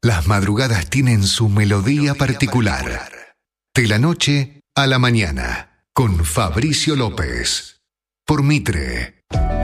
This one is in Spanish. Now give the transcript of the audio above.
Las madrugadas tienen su melodía particular. De la noche a la mañana, con Fabricio López. Por Mitre.